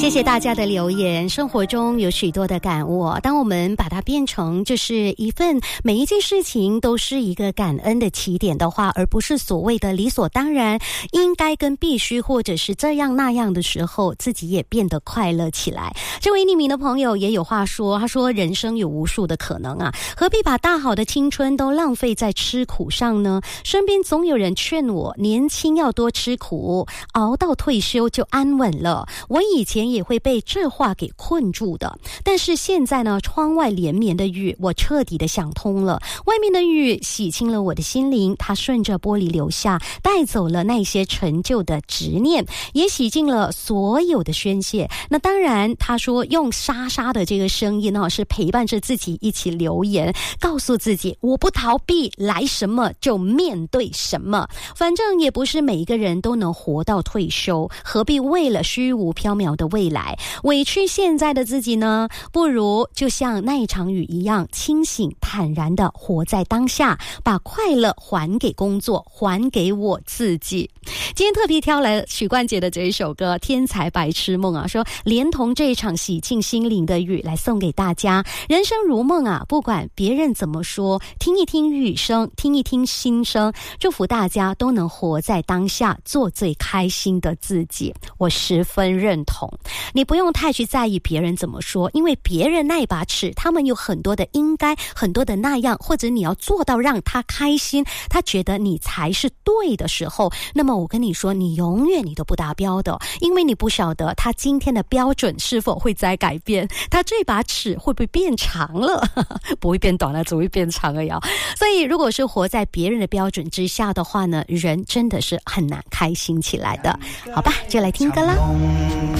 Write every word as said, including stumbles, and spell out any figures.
谢谢大家的留言。生活中有许多的感悟，当我们把它变成就是一份每一件事情都是一个感恩的起点的话，而不是所谓的理所当然应该跟必须或者是这样那样的时候，自己也变得快乐起来。这位匿名的朋友也有话说，他说人生有无数的可能啊，何必把大好的青春都浪费在吃苦上呢？身边总有人劝我年轻要多吃苦，熬到退休就安稳了。我以前也会被这话给困住的，但是现在呢，窗外连绵的雨，我彻底的想通了。外面的雨洗清了我的心灵，它顺着玻璃流下，带走了那些陈旧的执念，也洗净了所有的宣泄。那当然他说用沙沙的这个声音呢，是陪伴着自己一起留言，告诉自己我不逃避，来什么就面对什么，反正也不是每一个人都能活到退休，何必为了虚无缥缈的未来委屈现在的自己呢？不如就像那一场雨一样，清醒坦然的活在当下，把快乐还给工作，还给我自己。今天特别挑来许冠杰的这一首歌《天才白痴梦》啊，说连同这一场洗净心灵的雨来送给大家。人生如梦啊，不管别人怎么说，听一听雨声，听一听心声，祝福大家都能活在当下，做最开心的自己。我十分认同，你不用太去在意别人怎么说，因为别人那一把尺，他们有很多的应该，很多的那样，或者你要做到让他开心，他觉得你才是对的时候，那么我跟你说，你永远你都不达标的，因为你不晓得他今天的标准是否会再改变，他这把尺会不会变长了不会变短了，只会变长而已。所以如果是活在别人的标准之下的话呢，人真的是很难开心起来的。好吧，就来听歌啦。